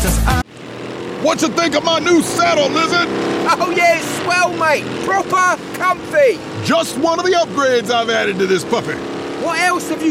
What you think of my new saddle, Lizard? Oh yeah, it's swell, mate. Proper comfy. Just one of the upgrades I've added to this puppy. What else have you